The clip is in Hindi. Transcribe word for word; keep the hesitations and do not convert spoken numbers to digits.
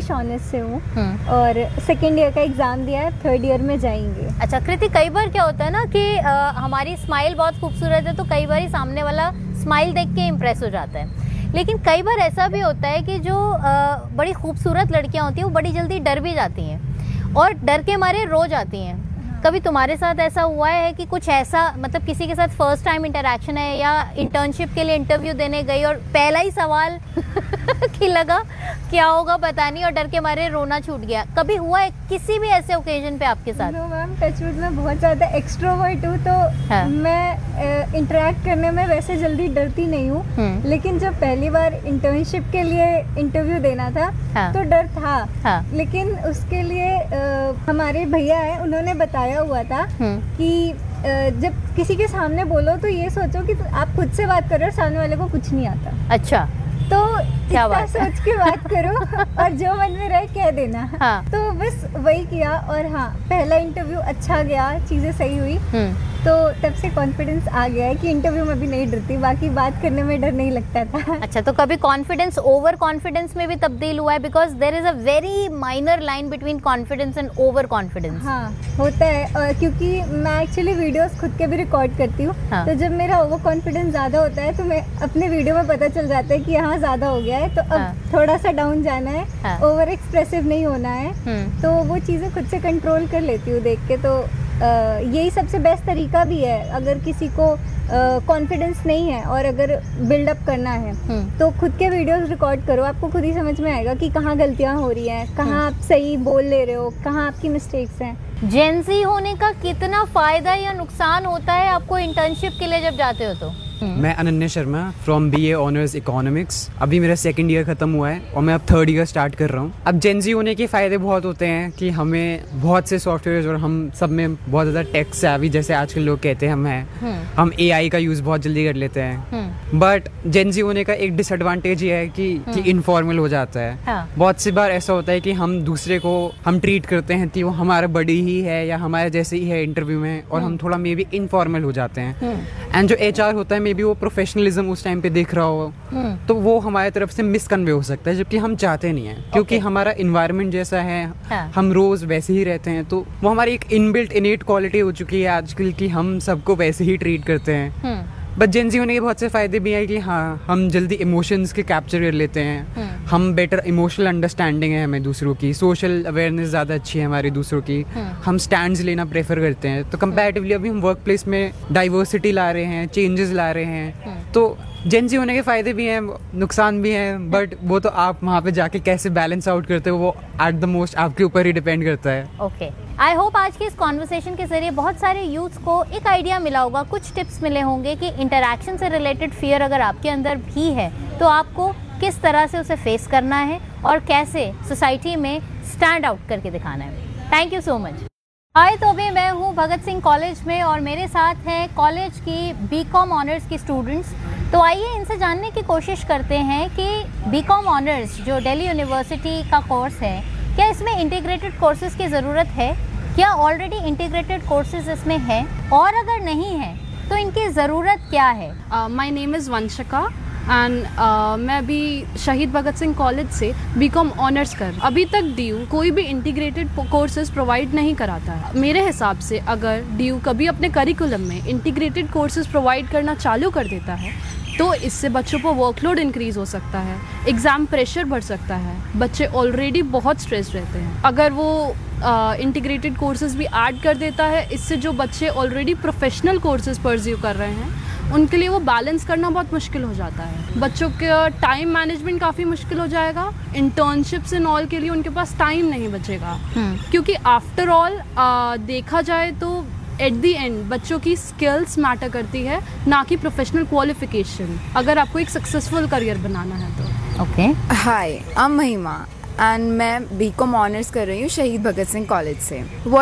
इंग्लिश ऑनर्स से हूँ और सेकेंड ईयर का एग्ज़ाम दिया है, थर्ड ईयर में जाएंगे। अच्छा कृति, कई बार क्या होता है ना कि आ, हमारी स्माइल बहुत खूबसूरत है तो कई बार ही सामने वाला स्माइल देख के इम्प्रेस हो जाता है, लेकिन कई बार ऐसा भी होता है कि जो आ, बड़ी खूबसूरत लड़कियां होती हैं वो बड़ी जल्दी डर भी जाती हैं और डर के मारे रो जाती हैं। कभी तुम्हारे साथ ऐसा हुआ है कि कुछ ऐसा, मतलब किसी के साथ फर्स्ट टाइम इंटरेक्शन है या इंटर्नशिप के लिए इंटरव्यू देने गई और पहला ही सवाल कि लगा क्या होगा पता नहीं और डर के मारे रोना छूट गया? कभी हुआ है किसी भी ऐसे ओकेजन पे आपके साथ? नो मैम, टचवुड में बहुत ज़्यादा एक्सट्रोवर्ट हूँ तो हाँ। मैं इंटरेक्ट करने में वैसे जल्दी डरती नहीं हूँ, लेकिन जब पहली बार इंटर्नशिप के लिए इंटरव्यू देना था हाँ। तो डर था हाँ। लेकिन उसके लिए आ, हमारे भैया है, उन्होंने बताया हुआ था कि जब किसी के सामने बोलो तो ये सोचो कि आप खुद से बात कर रहे हो, सामने वाले को कुछ नहीं आता। अच्छा, तो क्या बात सोच के बात करो और जो मन में रहे कह देना हाँ। तो बस वही किया और हाँ, पहला इंटरव्यू अच्छा गया, चीज़ें सही हुई तो तब से कॉन्फिडेंस आ गया है कि इंटरव्यू में भी नहीं डरती, बाकी बात करने में डर नहीं लगता था। अच्छा, तो कभी कॉन्फिडेंस ओवर कॉन्फिडेंस में भी तब्दील हुआ है? Because there is a very minor line between confidence and over confidence. हाँ होता है, और क्योंकि मैं एक्चुअली वीडियोस खुद के भी रिकॉर्ड करती हूँ हाँ। तो जब मेरा ओवर कॉन्फिडेंस ज़्यादा होता है तो मैं अपने वीडियो में पता चल जाता है कि यहाँ ज़्यादा हो गया है तो अब हाँ। थोड़ा सा डाउन जाना है हाँ। ओवर एक्सप्रेसिव नहीं होना है, तो वो चीज़ें खुद से कंट्रोल कर लेती हूँ देख के। तो Uh, यही सबसे बेस्ट तरीका भी है, अगर किसी को कॉन्फिडेंस uh, नहीं है और अगर बिल्डअप करना है तो खुद के वीडियोस रिकॉर्ड करो, आपको खुद ही समझ में आएगा कि कहाँ गलतियाँ हो रही हैं, कहाँ आप सही बोल ले रहे हो, कहाँ आपकी मिस्टेक्स हैं। जेन ज़ी होने का कितना फ़ायदा या नुकसान होता है आपको इंटर्नशिप के लिए जब जाते हो तो? मैं Ananya Sharma from B A honours economics, अभी मेरा सेकंड ईयर ख़त्म हुआ है और मैं अब थर्ड ईयर स्टार्ट कर रहा हूँ। अब जेन ज़ी होने के फ़ायदे बहुत होते हैं कि हमें बहुत से सॉफ्टवेयर और हम सब में बहुत ज़्यादा टेक सेवी जैसे आजकल लोग कहते हैं हम हैं, हम ए आई का यूज़ बहुत जल्दी कर लेते हैं। बट जेन ज़ी होने का एक डिसएडवांटेज ये है कि, कि इनफॉर्मल हो जाता है हाँ। बहुत सी बार ऐसा होता है कि हम दूसरे को हम ट्रीट करते हैं कि वो हमारा बड़ी ही है या हमारे जैसे ही है इंटरव्यू में, और हम थोड़ा मे बी इनफॉर्मल हो जाते हैं। एंड जो एच आर होता है मे बी वो प्रोफेशनलिज्म उस टाइम पे देख रहा हो तो वो हमारी तरफ से मिसकन्वे हो सकता है, जबकि हम चाहते नहीं हैं क्योंकि okay. हमारा इन्वायरमेंट जैसा है हाँ. हम रोज वैसे ही रहते हैं, तो वो हमारी एक इनबिल्ट इनेट क्वालिटी हो चुकी है आजकल की हम सबको वैसे ही ट्रीट करते हैं। बट जेन ज़ी होने के बहुत से फायदे भी हैं कि हाँ हम जल्दी इमोशंस के कैप्चर कर लेते हैं, हम बेटर इमोशनल अंडरस्टैंडिंग है हमें दूसरों की, सोशल अवेयरनेस ज़्यादा अच्छी है हमारी दूसरों की, हम स्टैंड्स लेना प्रेफर करते हैं। तो कंपैरेटिवली अभी हम वर्क प्लेस में डाइवर्सिटी ला रहे हैं, चेंजेस ला रहे हैं, तो जेन ज़ी होने के फ़ायदे भी हैं नुकसान भी हैं, बट वो तो आप वहाँ पे जाके कैसे बैलेंस आउट करते हो वो एट द मोस्ट आपके ऊपर ही डिपेंड करता है। ओके, आई होप आज के इस कॉन्वर्सेशन के जरिए बहुत सारे यूथ्स को एक आइडिया मिला होगा, कुछ टिप्स मिले होंगे कि इंटरैक्शन से रिलेटेड फियर अगर आपके अंदर भी है तो आपको किस तरह से उसे फेस करना है और कैसे सोसाइटी में स्टैंड आउट करके दिखाना है। Thank you so much. हाय, तो अभी मैं हूँ भगत सिंह कॉलेज में और मेरे साथ हैं कॉलेज की बी कॉम ऑनर्स की स्टूडेंट्स। तो आइए इनसे जानने की कोशिश करते हैं कि बी कॉम ऑनर्स जो दिल्ली यूनिवर्सिटी का कोर्स है, क्या इसमें इंटीग्रेटेड कोर्सेज की ज़रूरत है, क्या ऑलरेडी इंटीग्रेटेड कोर्सेज इसमें है, और अगर नहीं है तो इनकी ज़रूरत क्या है। My name is Vanshika and uh, मैं अभी शहीद भगत सिंह कॉलेज से बीकॉम ऑनर्स कर। अभी तक डी यू कोई भी इंटीग्रेटेड कोर्सेज प्रोवाइड नहीं कराता है। मेरे हिसाब से अगर डी यू कभी अपने करिकुलम में इंटीग्रेटेड कोर्सेज प्रोवाइड करना चालू कर देता है तो इससे बच्चों पर वर्कलोड इंक्रीज़ हो सकता है, एग्ज़ाम प्रेशर बढ़ सकता है, बच्चे ऑलरेडी बहुत स्ट्रेस रहते हैं। अगर वो इंटीग्रेटेड कोर्सेज भी ऐड कर देता है, इससे जो बच्चे ऑलरेडी प्रोफेशनल कोर्सेज परस्यू कर रहे हैं उनके लिए वो बैलेंस करना बहुत मुश्किल हो जाता है। बच्चों का टाइम मैनेजमेंट काफ़ी मुश्किल हो जाएगा, इंटर्नशिप्स एंड ऑल के लिए उनके पास टाइम नहीं बचेगा, क्योंकि आफ्टर ऑल देखा जाए तो एट दी एंड बच्चों की स्किल्स मैटर करती है, ना कि प्रोफेशनल क्वालिफिकेशन, अगर आपको एक सक्सेसफुल करियर बनाना है तो। ओके, हाय, आई एम महिमा एंड मैं बीकॉम ऑनर्स कर रही हूँ शहीद भगत सिंह कॉलेज से।